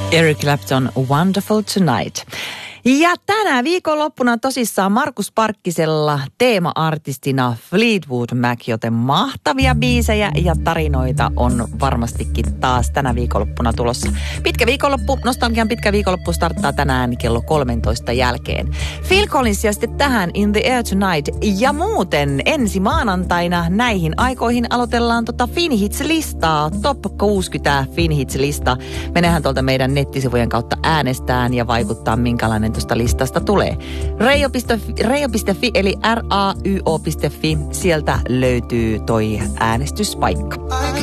Eric Clapton, Wonderful Tonight. Ja tänä viikonloppuna tosissaan Markus Parkkisella teema-artistina Fleetwood Mac, joten mahtavia biisejä ja tarinoita on varmastikin taas tänä viikonloppuna tulossa. Pitkä viikonloppu, Nostalgian pitkä viikonloppu starttaa tänään kello 13 jälkeen. Phil Collins ja sitten tähän In the Air Tonight. Ja muuten ensi maanantaina näihin aikoihin aloitellaan Finhits-listaa, Top 60 Finhits-lista. Menehän tuolta meidän nettisivujen kautta äänestään ja vaikuttaa minkälainen tuosta listasta tulee. Reijo.fi eli RAYO.fi, sieltä löytyy toi äänestyspaikka.